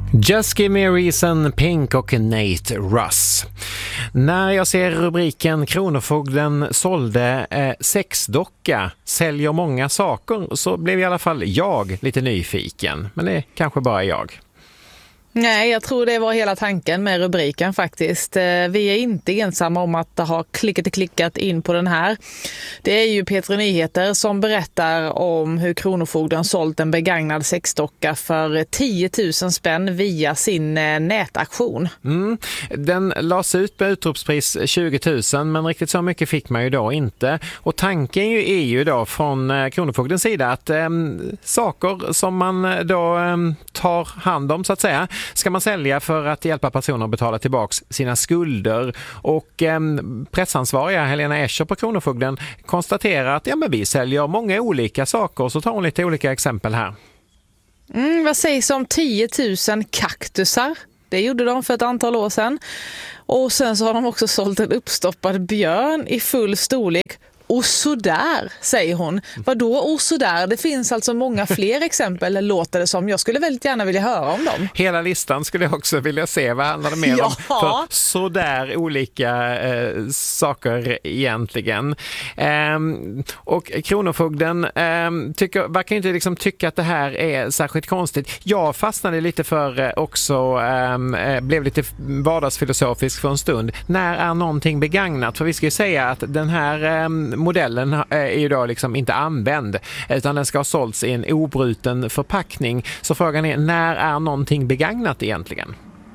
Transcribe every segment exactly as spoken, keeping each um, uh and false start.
Just Give Me a Reason, Pink och Nate Russ. När jag ser rubriken Kronofogden sålde eh, sexdocka, säljer många saker, så blev i alla fall jag lite nyfiken. Men det är kanske bara jag. Nej, jag tror det var hela tanken med rubriken faktiskt. Vi är inte ensamma om att ha klickat och klickat in på den här. Det är ju P tre Nyheter som berättar om hur Kronofogden sålt en begagnad sexdocka för tio tusen spänn via sin nätaktion. Mm. Den lades ut med utropspris tjugo tusen, men riktigt så mycket fick man ju då inte. Och tanken ju är ju då från Kronofogdens sida att eh, saker som man då eh, tar hand om så att säga ska man sälja för att hjälpa personer att betala tillbaka sina skulder. Och eh, pressansvariga Helena Escher på Kronofogden konstaterar att ja, men vi säljer många olika saker, så tar hon lite olika exempel här. Mm, vad sägs om tio tusen kaktusar? Det gjorde de för ett antal år sedan. Och sen så har de också sålt en uppstoppad björn i full storlek. Och så där, säger hon. Vadå och så där? Det finns alltså många fler exempel, låter det som. Jag skulle väldigt gärna vilja höra om dem. Hela listan skulle jag också vilja se. Vad handlar det mer ja. om? För så där olika eh, saker egentligen. Ehm, och Kronofogden ehm, tycker, verkar inte liksom tycka att det här är särskilt konstigt. Jag fastnade lite för eh, också, ehm, blev lite vardagsfilosofisk för en stund. När är någonting begagnat? För vi ska ju säga att den här ehm, modellen är ju då liksom inte använd, utan den ska ha sålts i en obruten förpackning. Så frågan är, när är någonting begagnat egentligen?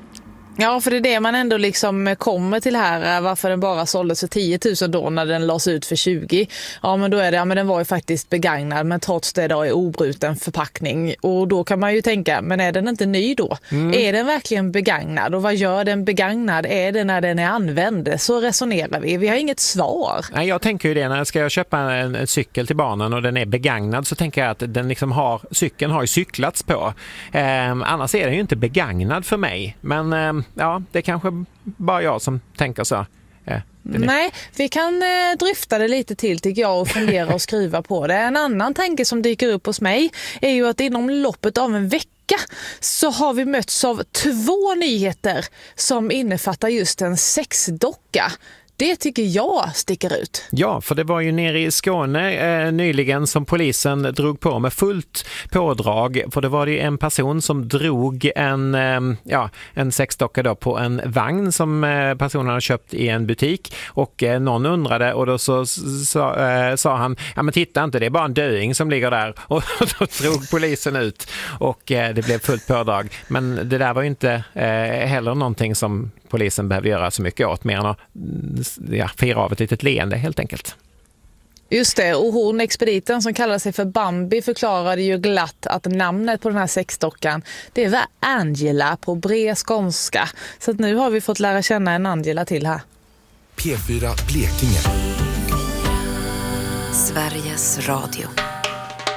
Ja, för det är det man ändå liksom kommer till här, varför den bara såldes för tio tusen då när den lades ut för tjugo. Ja, men då är det, ja men den var ju faktiskt begagnad, men trots det då är obruten förpackning. Och då kan man ju tänka, men är den inte ny då? Mm. Är den verkligen begagnad? Och vad gör den begagnad? Är det när den är använd? Så resonerar vi. Vi har inget svar. Nej, jag tänker ju det, när jag ska köpa en, en cykel till barnen och den är begagnad, så tänker jag att den liksom har, cykeln har ju cyklats på. Ehm, annars är den ju inte begagnad för mig. Men ehm, ja, det är kanske bara jag som tänker så. Ja, Nej, vi kan eh, dryfta det lite till tycker jag och fundera och skriva på det. En annan tanke som dyker upp hos mig är ju att inom loppet av en vecka så har vi mötts av två nyheter som innefattar just en sexdocka. Det tycker jag sticker ut. Ja, för det var ju nere i Skåne eh, nyligen som polisen drog på med fullt pådrag. För det var det en person som drog en, eh, ja, en sexdocka då på en vagn som eh, personen hade köpt i en butik. Och eh, någon undrade och då så sa, eh, sa han, ja men titta inte, det är bara en döing som ligger där. Och då drog polisen ut och eh, det blev fullt pådrag. Men det där var ju inte eh, heller någonting som polisen behövde göra så mycket åt, mer än att ja, fira av ett litet leende helt enkelt. Just det, och hon expediten som kallar sig för Bambi förklarade ju glatt att namnet på den här sexdockan, det var Angela på bred skånska. Så att nu har vi fått lära känna en Angela till här. P fyra Blekinge. Sveriges Radio.